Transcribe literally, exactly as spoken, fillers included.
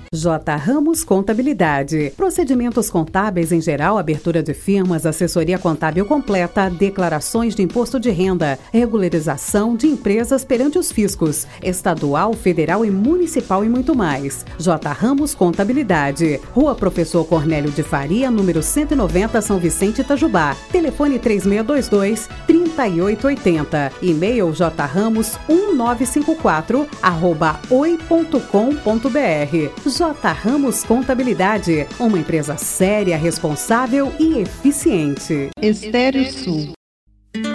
J. Ramos Contabilidade. Procedimentos contábeis em geral, abertura de firmas, assessoria contábil completa, declarações de imposto de renda, regularização de empresas perante os fiscos, estadual, federal e municipal e muito mais. J. Ramos Contabilidade. Rua Professor Cornélio de Faria, número cento e noventa, São Vicente, Itajubá. Telefone três seis dois dois, três oito oito zero. E-mail jramos um nove cinco quatro arroba oi ponto com ponto br. J. Ramos Contabilidade, uma empresa séria, responsável e eficiente. Estéreo Sul,